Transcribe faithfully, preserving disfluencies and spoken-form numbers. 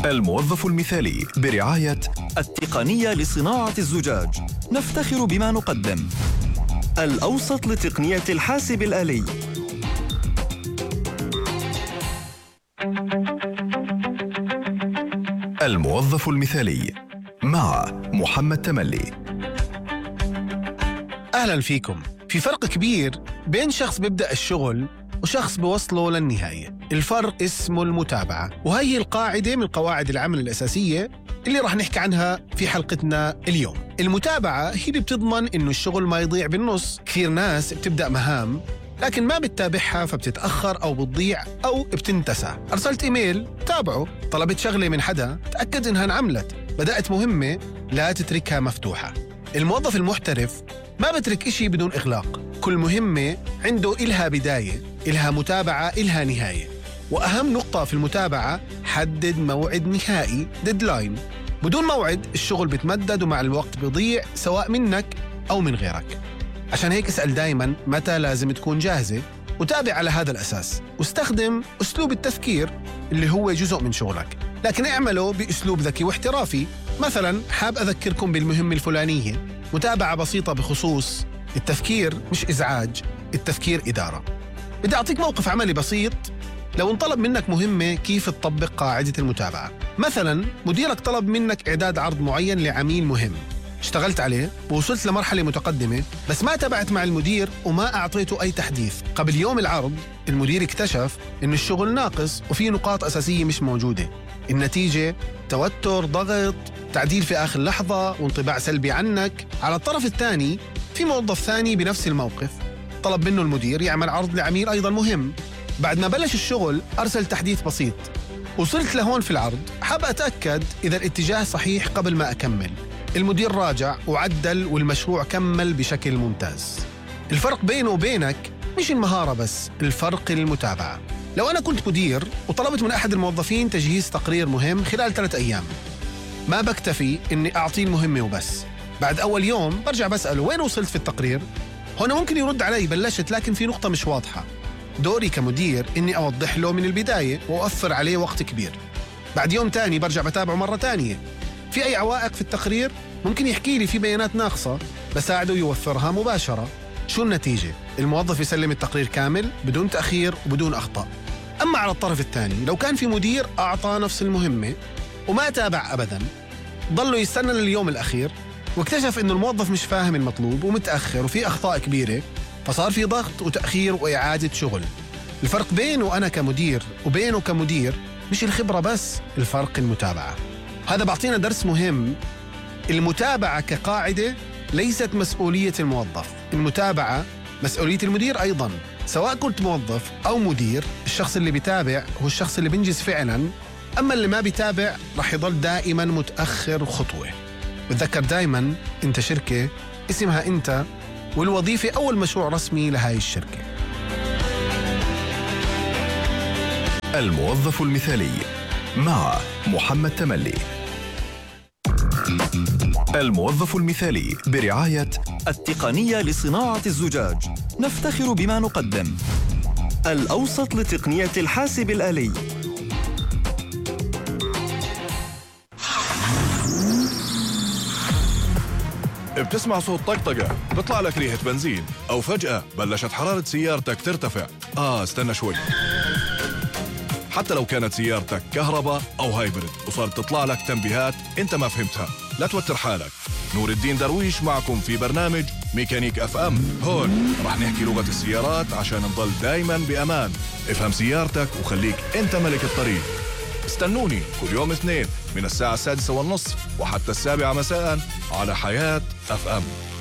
الموظف المثالي برعاية التقنية لصناعة الزجاج، نفتخر بما نقدم. الأوسط لتقنية الحاسب الآلي. الموظف المثالي مع محمد تملي. أهلا فيكم. في فرق كبير بين شخص بيبدأ الشغل وشخص بوصله للنهاية. الفرق اسمه المتابعة، وهي القاعدة من قواعد العمل الأساسية اللي راح نحكي عنها في حلقتنا اليوم. المتابعة هي اللي بتضمن إنه الشغل ما يضيع بالنص. كثير ناس بتبدأ مهام لكن ما بتتابعها فبتتأخر أو بتضيع أو بتنتسى. أرسلت إيميل، تابعه. طلبت شغلة من حدا، تأكد إنها انعملت. بدأت مهمة، لا تتركها مفتوحة. الموظف المحترف ما بترك إشي بدون إغلاق. كل مهمة عنده إلها بداية، إلها متابعة، إلها نهاية. وأهم نقطة في المتابعة، حدد موعد نهائي، ديدلاين. بدون موعد الشغل بتمدد ومع الوقت بيضيع سواء منك أو من غيرك. عشان هيك اسأل دايماً متى لازم تكون جاهزة، وتابع على هذا الأساس. واستخدم أسلوب التفكير اللي هو جزء من شغلك، لكن اعمله بأسلوب ذكي واحترافي. مثلاً حاب أذكركم بالمهمة الفلانية، متابعة بسيطة بخصوص التفكير مش إزعاج، التفكير إدارة. بدي أعطيك موقف عملي بسيط. لو انطلب منك مهمة كيف تطبق قاعدة المتابعة. مثلاً مديرك طلب منك إعداد عرض معين لعميل مهم، اشتغلت عليه ووصلت لمرحلة متقدمة، بس ما تابعت مع المدير وما أعطيته أي تحديث. قبل يوم العرض المدير اكتشف إن الشغل ناقص وفي نقاط أساسية مش موجودة. النتيجة توتر، ضغط، تعديل في آخر لحظة، وانطباع سلبي عنك. على الطرف الثاني في موظف ثاني بنفس الموقف، طلب منه المدير يعمل عرض لعميل أيضا مهم. بعد ما بلش الشغل أرسل تحديث بسيط. وصلت لهون في العرض، حاب أتأكد إذا الاتجاه صحيح قبل ما أكمل. المدير راجع وعدل والمشروع كمل بشكل ممتاز. الفرق بينه وبينك مش المهارة بس، الفرق المتابعة. لو أنا كنت مدير وطلبت من أحد الموظفين تجهيز تقرير مهم خلال ثلاث أيام، ما بكتفي إني أعطيه المهمة وبس. بعد أول يوم برجع بسأله وين وصلت في التقرير؟ هنا ممكن يرد علي بلشت لكن في نقطة مش واضحة. دوري كمدير إني أوضح له من البداية وأوفر عليه وقت كبير. بعد يوم تاني برجع بتابعه مرة تانية. في أي عوائق في التقرير؟ ممكن يحكي لي في بيانات ناقصة، بساعده يوفرها مباشرة. شو النتيجة؟ الموظف يسلم التقرير كامل بدون تأخير وبدون أخطاء. أما على الطرف الثاني لو كان في مدير أعطى نفس المهمة وما تابع أبداً، ضلوا يستنى لليوم الأخير، واكتشف إنه الموظف مش فاهم المطلوب ومتأخر وفي أخطاء كبيرة، فصار في ضغط وتأخير وإعادة شغل. الفرق بينه أنا كمدير وبينه كمدير مش الخبرة بس، الفرق المتابعة. هذا بعطينا درس مهم. المتابعة كقاعدة ليست مسؤولية الموظف، المتابعة مسؤولية المدير أيضاً. سواء كنت موظف أو مدير، الشخص اللي بيتابع هو الشخص اللي بينجز فعلاً، أما اللي ما بيتابع رح يضل دائماً متأخر خطوة. بتذكر دائماً أنت شركة اسمها أنت، والوظيفة أول مشروع رسمي لهاي الشركة. الموظف المثالي مع محمد تملي. الموظف المثالي برعاية التقنية لصناعة الزجاج، نفتخر بما نقدم. الأوسط لتقنية الحاسب الآلي. بتسمع صوت طقطقة، بيطلع لك ريحة بنزين، أو فجأة بلشت حرارة سيارتك ترتفع. آه استنى شوي. حتى لو كانت سيارتك كهرباء أو هايبرد وصارت تطلع لك تنبيهات أنت ما فهمتها، لا توتر حالك. نور الدين درويش معكم في برنامج ميكانيك أف أم. هون رح نحكي لغة السيارات عشان نضل دايما بأمان. افهم سيارتك وخليك أنت ملك الطريق. استنوني كل يوم اثنين من الساعة السادسة والنصف وحتى السابعة مساء على حياة أف أم.